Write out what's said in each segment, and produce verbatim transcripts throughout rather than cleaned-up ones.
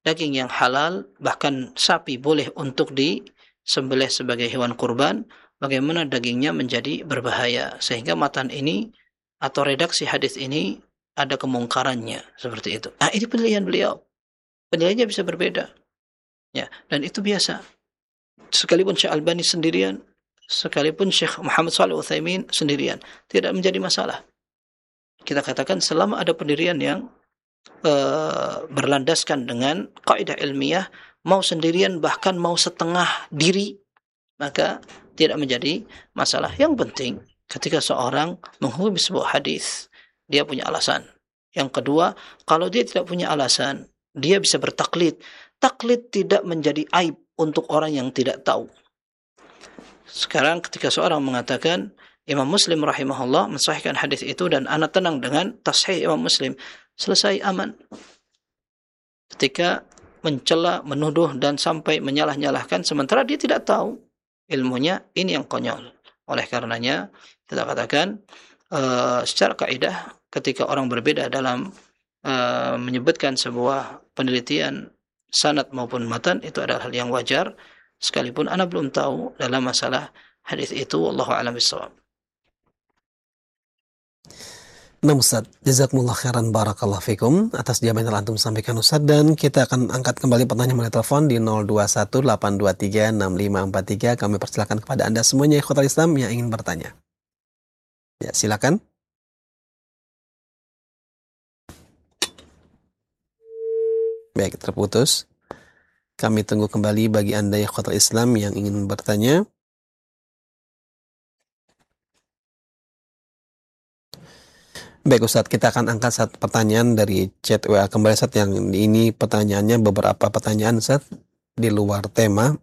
daging yang halal, bahkan sapi boleh untuk disembelih sebagai hewan kurban, bagaimana dagingnya menjadi berbahaya, sehingga matan ini atau redaksi hadis ini ada kemungkarannya seperti itu. Nah, ini penilaian beliau. Penilaiannya bisa berbeda. Ya, dan itu biasa. Sekalipun Syekh Albani sendirian, sekalipun Syekh Muhammad Shalih Utsaimin sendirian, tidak menjadi masalah. Kita katakan selama ada pendirian yang uh, berlandaskan dengan kaidah ilmiah, mau sendirian bahkan mau setengah diri, maka tidak menjadi masalah. Yang penting ketika seorang menghukumi sebuah hadis, dia punya alasan. Yang kedua, kalau dia tidak punya alasan, dia bisa bertaklid. Taklid tidak menjadi aib untuk orang yang tidak tahu. Sekarang ketika seorang mengatakan Imam Muslim rahimahullah mensahihkan hadis itu dan ana tenang dengan tashih Imam Muslim, selesai, aman. Ketika mencela, menuduh dan sampai menyalah-nyalahkan sementara dia tidak tahu ilmunya, ini yang konyol. Oleh karenanya kita katakan uh, secara kaidah ketika orang berbeda dalam uh, menyebutkan sebuah penelitian sanad maupun matan, itu adalah hal yang wajar, sekalipun ana belum tahu dalam masalah hadis itu, wallahu a'lam bishawab. Nah Ustaz, jazakumullah khairan barakallahu fikum atas jawaban yang antum sampaikan Ustaz, dan kita akan angkat kembali pertanyaan melalui telepon di nol dua satu delapan dua tiga enam lima empat tiga. Kami persilakan kepada Anda semuanya ikhwatal Islam yang ingin bertanya. Ya, silakan. Baik, terputus. Kami tunggu kembali bagi Anda ikhwatal Islam yang ingin bertanya. Baik Ustadz, kita akan angkat satu pertanyaan dari chat W A kembali Ustadz, yang ini pertanyaannya beberapa pertanyaan Ustadz di luar tema.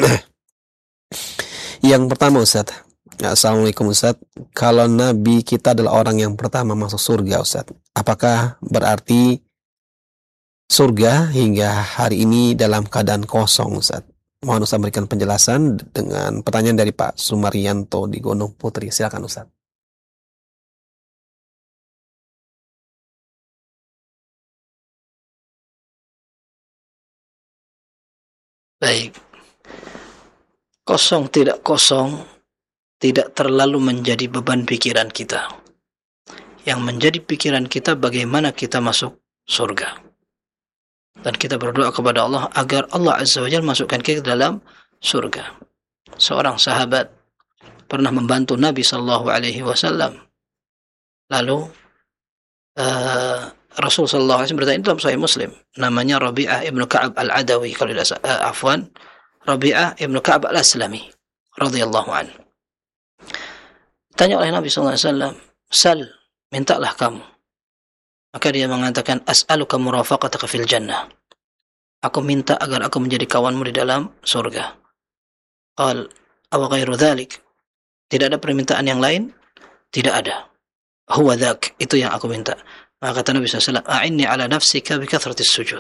Yang pertama Ustadz, Assalamualaikum Ustadz, kalau Nabi kita adalah orang yang pertama masuk surga Ustadz, apakah berarti surga hingga hari ini dalam keadaan kosong Ustadz? Mohon Ustadz berikan penjelasan dengan pertanyaan dari Pak Sumaryanto di Gunung Putri. Silakan Ustadz. Baik, kosong tidak kosong tidak terlalu menjadi beban pikiran kita. Yang menjadi pikiran kita bagaimana kita masuk surga. Dan kita berdoa kepada Allah agar Allah Azza wa Jalla masukkan kita dalam surga. Seorang sahabat pernah membantu Nabi sallallahu alaihi wasallam. Lalu uh, Rasul sallallahu alaihi wasallam bertanya, dalam Sahih Muslim, namanya Rabi'ah ibnu Ka'ab al-Adawi, kalau tidak uh, afwan, Rabi'ah ibnu Ka'ab al-Aslami radhiyallahu anhu. Tanya oleh Nabi sallallahu alaihi wasallam, "Sal, mintalah kamu." Maka dia mengatakan, "As'aluka murafaqataka fil jannah." Aku minta agar aku menjadi kawanmu di dalam surga. Qal, "Aw ghairu dzalik?" Tidak ada permintaan yang lain? Tidak ada. Huwa dzak, itu yang aku minta. Maka kata Nabi sallallahu alaihi wasallam, "A'inni ala nafsika bi kathratis sujud."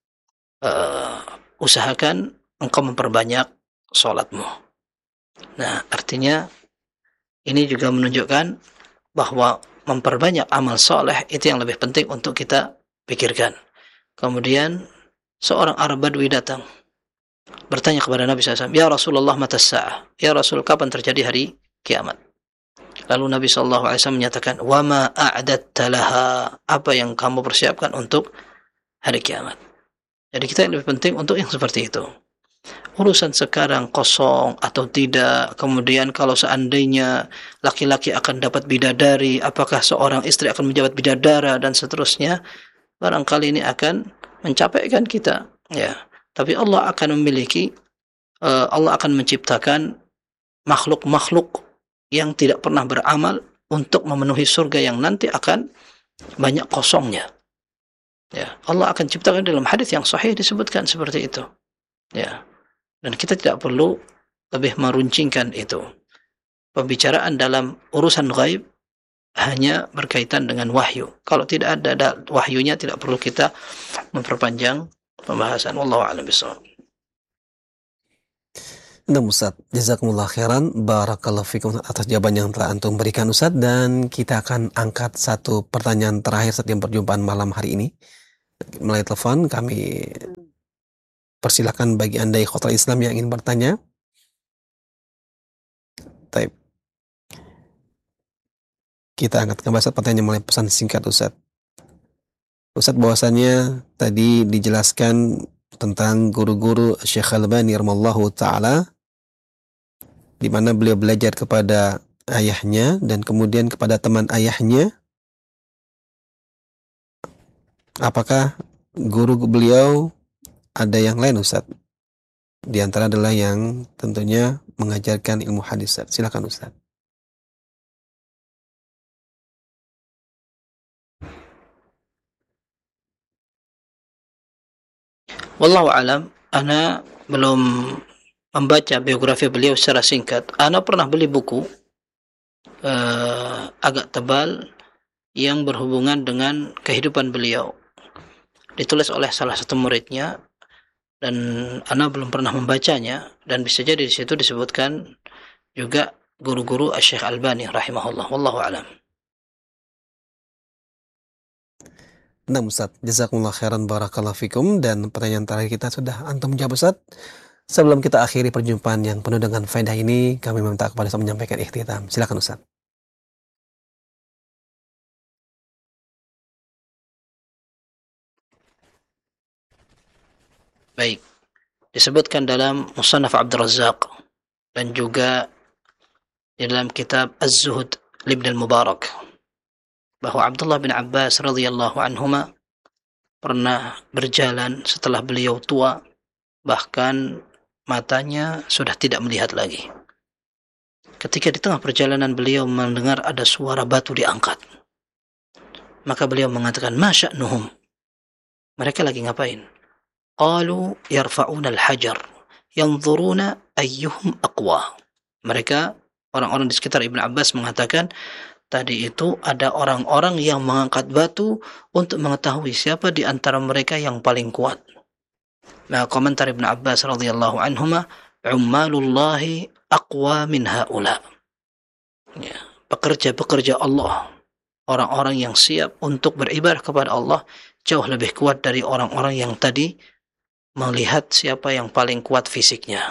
Uh, usahakan engkau memperbanyak salatmu. Nah, artinya ini juga menunjukkan bahwa memperbanyak amal soleh itu yang lebih penting untuk kita pikirkan. Kemudian seorang Arab Badui datang bertanya kepada Nabi sallallahu alaihi wasallam, "Ya Rasulullah, mata sa'ah?" Ya Rasul, kapan terjadi hari kiamat? Lalu Nabi sallallahu alaihi wasallam menyatakan, "Wa ma a'datta laha?" Apa yang kamu persiapkan untuk hari kiamat? Jadi kita yang lebih penting untuk yang seperti itu. Urusan sekarang kosong atau tidak, kemudian kalau seandainya laki-laki akan dapat bidadari, apakah seorang istri akan menjabat bidadara dan seterusnya, barangkali ini akan mencapaikan kita, ya. Tapi Allah akan memiliki, uh, Allah akan menciptakan makhluk-makhluk yang tidak pernah beramal untuk memenuhi surga yang nanti akan banyak kosongnya. Ya, Allah akan ciptakan dalam hadis yang sahih disebutkan seperti itu. Ya. Dan kita tidak perlu lebih meruncingkan itu. Pembicaraan dalam urusan ghaib hanya berkaitan dengan wahyu. Kalau tidak ada, ada wahyunya, tidak perlu kita memperpanjang pembahasan. Wallahu a'lam bishawab. Nah Ustaz, jazakumullah khairan, barakallahu fikum atas jawaban yang telah antum berikan Ustaz, dan kita akan angkat satu pertanyaan terakhir setiap perjumpaan malam hari ini. Melalui telepon kami Persilakan bagi Anda ikhwatul Islam yang ingin bertanya. Taib. Kita angkat kembali Ustaz pertanyaan mulai pesan singkat Ustaz. Ustaz, bahwasannya tadi dijelaskan tentang guru-guru Syekh Al-Albani rahimallahu taala, di mana beliau belajar kepada ayahnya dan kemudian kepada teman ayahnya. Apakah guru beliau ada yang lain Ustaz? Di antara adalah yang tentunya mengajarkan ilmu hadis. Ustaz. Silakan Ustaz. Wallahu alam, ana belum membaca biografi beliau secara singkat. Ana pernah beli buku uh, agak tebal yang berhubungan dengan kehidupan beliau. Ditulis oleh salah satu muridnya dan ana belum pernah membacanya, dan bisa jadi di situ disebutkan juga guru-guru Syekh Albani rahimahullah. Wallahu alam. Nah Ustaz, jazakumullah khairan barakallahu fikum, dan pertanyaan terakhir kita sudah antum jawab Ustaz. Sebelum kita akhiri perjumpaan yang penuh dengan faedah ini, kami meminta kepada Ustaz menyampaikan ikhtitam. Silakan Ustaz. Baik. Disebutkan dalam Musannaf Abdul Razzaq dan juga di dalam kitab Az-Zuhud Ibn al-Mubarak bahwa Abdullah bin Abbas radhiyallahu anhuma pernah berjalan setelah beliau tua, bahkan matanya sudah tidak melihat lagi. Ketika di tengah perjalanan beliau mendengar ada suara batu diangkat, maka beliau mengatakan, "Ma sya'nuhum?" Mereka lagi ngapain? Qalu yarfa'una al-hajar yanzuruna ayyuhum aqwa. Mereka, orang-orang di sekitar Ibnu Abbas, mengatakan tadi itu ada orang-orang yang mengangkat batu untuk mengetahui siapa di antara mereka yang paling kuat. Nah, komentar Ibnu Abbas radhiyallahu anhuma, ummalullahi aqwa min haula. Ya, pekerja-pekerja Allah, orang-orang yang siap untuk beribadah kepada Allah, jauh lebih kuat dari orang-orang yang tadi melihat siapa yang paling kuat fisiknya.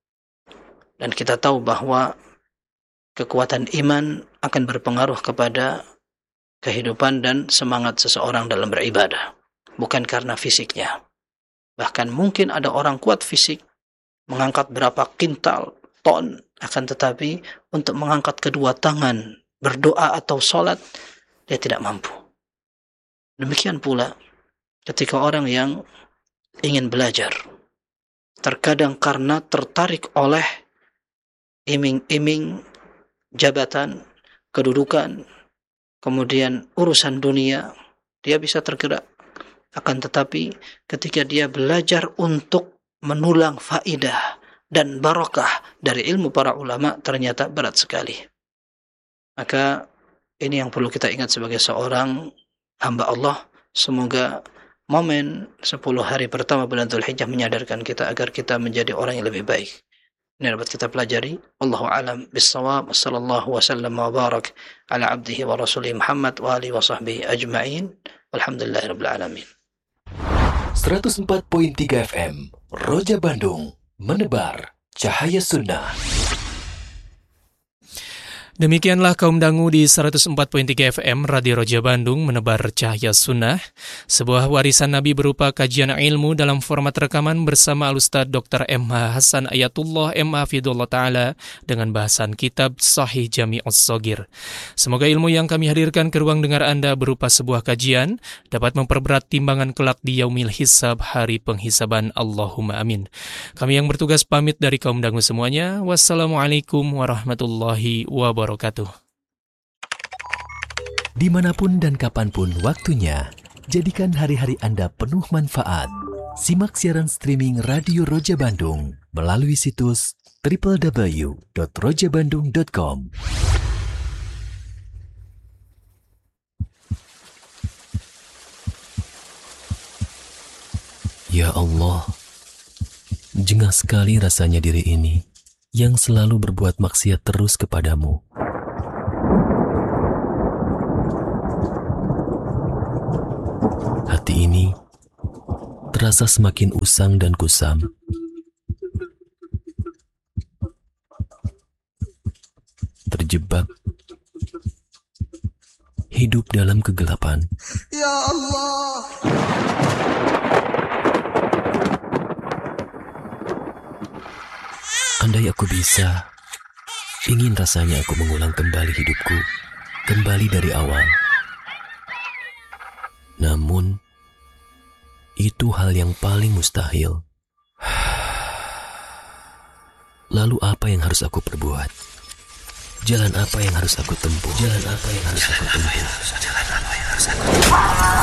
Dan kita tahu bahwa kekuatan iman akan berpengaruh kepada kehidupan dan semangat seseorang dalam beribadah, bukan karena fisiknya. Bahkan mungkin ada orang kuat fisik, mengangkat berapa kintal, ton, akan tetapi untuk mengangkat kedua tangan, berdoa atau sholat, dia tidak mampu. Demikian pula ketika orang yang ingin belajar, terkadang karena tertarik oleh iming-iming jabatan, kedudukan, kemudian urusan dunia, dia bisa tergerak. Akan tetapi ketika dia belajar untuk menulang faidah dan barokah dari ilmu para ulama, ternyata berat sekali. Maka ini yang perlu kita ingat sebagai seorang hamba Allah. Semoga momen sepuluh hari pertama bulan Dzulhijjah menyadarkan kita agar kita menjadi orang yang lebih baik. Ini dapat kita pelajari. Allahu a'lam bis-shawab. Sallallahu wasallam wa barak ala abdihi wa rasulih Muhammad wa alihi wa sahbihi ajma'in. Walhamdulillahirabbil alamin. seratus empat koma tiga F M Roja Bandung, menebar cahaya sunnah. Demikianlah kaum dangu di seratus empat koma tiga F M Radio Roja Bandung, menebar cahaya sunnah, sebuah warisan Nabi berupa kajian ilmu dalam format rekaman bersama Al-Ustaz Doktor M H Hasan Ayatullah M H Fidullah Ta'ala dengan bahasan kitab Sahih Jami'us Shaghir. Semoga ilmu yang kami hadirkan ke ruang dengar Anda berupa sebuah kajian dapat memperberat timbangan kelak di yaumil hisab, hari penghisaban. Allahumma amin. Kami yang bertugas pamit dari kaum dangu semuanya. Wassalamualaikum warahmatullahi wabarakatuh. wabarakatuh. Dimanapun dan kapanpun waktunya, jadikan hari-hari Anda penuh manfaat. Simak siaran streaming Radio Roja Bandung melalui situs w w w dot roja bandung dot com. Ya Allah, jengah sekali rasanya diri ini yang selalu berbuat maksiat terus kepadamu. Hati ini terasa semakin usang dan kusam. Terjebak, hidup dalam kegelapan. Ya Allah. Andai aku bisa, ingin rasanya aku mengulang kembali hidupku, kembali dari awal. Namun, itu hal yang paling mustahil. Lalu apa yang harus aku perbuat? Jalan apa yang harus aku tempuh? Jalan apa yang harus aku tempuh? Jalan apa yang harus aku tempuh?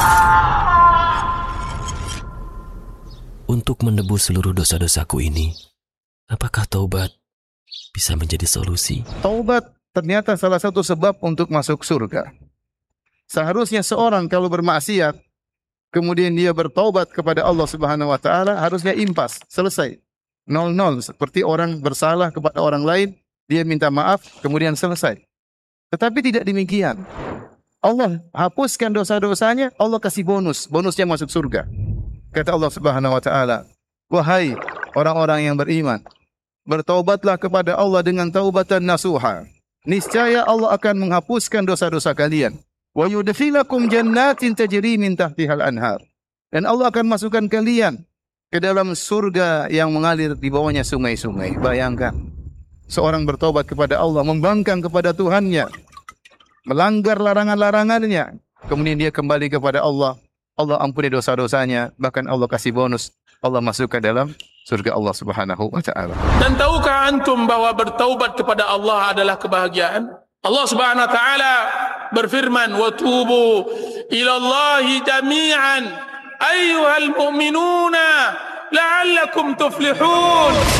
Untuk menebus seluruh dosa-dosaku ini, apakah taubat bisa menjadi solusi? Taubat ternyata salah satu sebab untuk masuk surga. Seharusnya seorang kalau bermaksiat, kemudian dia bertaubat kepada Allah Subhanahu wa taala, harusnya impas, selesai. Nol nol, seperti orang bersalah kepada orang lain, dia minta maaf, kemudian selesai. Tetapi tidak demikian. Allah hapuskan dosa-dosanya, Allah kasih bonus, bonusnya masuk surga. Kata Allah Subhanahu wa taala, "Wahai orang-orang yang beriman, bertaubatlah kepada Allah dengan taubatan nasuha. Niscaya Allah akan menghapuskan dosa-dosa kalian. Wa yudkhilakum jannatin tajri min tahtihal anhar." Dan Allah akan masukkan kalian ke dalam surga yang mengalir di bawahnya sungai-sungai. Bayangkan, seorang bertobat kepada Allah, membangkang kepada Tuhannya, melanggar larangan-larangannya, kemudian dia kembali kepada Allah, Allah ampuni dosa-dosanya, bahkan Allah kasih bonus, Allah masuk ke dalam surga Allah Subhanahu wa taala. Dan tahukah antum bahwa bertaubat kepada Allah adalah kebahagiaan? Allah Subhanahu wa taala berfirman, "Wa tubu ila Allahi jami'an ayyuhal mu'minuna la'allakum tuflihun."